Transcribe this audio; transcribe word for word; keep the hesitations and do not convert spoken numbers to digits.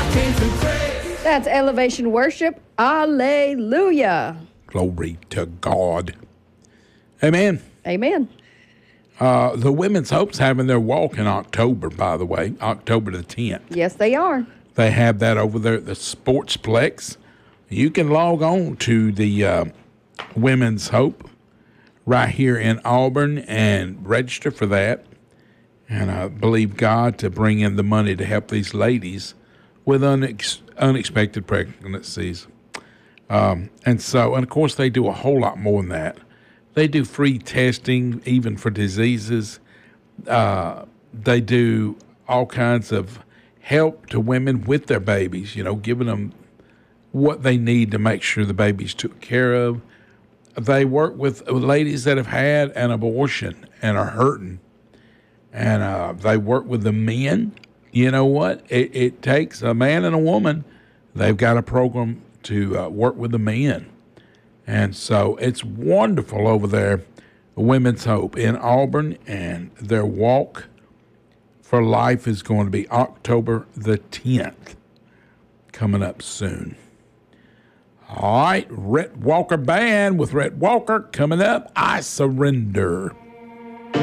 That's Elevation Worship. Alleluia. Glory to God. Amen. Amen. Uh, the Women's Hope's having their walk in October, by the way, October the tenth. Yes, they are. They have that over there at the Sportsplex. You can log on to the uh, Women's Hope right here in Auburn and register for that. And I believe God to bring in the money to help these ladies with unex- unexpected pregnancies. Um, and so, and of course, they do a whole lot more than that. They do free testing, even for diseases. Uh, they do all kinds of help to women with their babies, you know, giving them what they need to make sure the baby's took care of. They work with ladies that have had an abortion and are hurting. And uh, they work with the men. You know what? It, it takes a man and a woman. They've got a program to uh, work with the men. And so it's wonderful over there, Women's Hope in Auburn, and their walk for life is going to be October the tenth, coming up soon. All right, Rhett Walker Band with Rhett Walker coming up, I Surrender.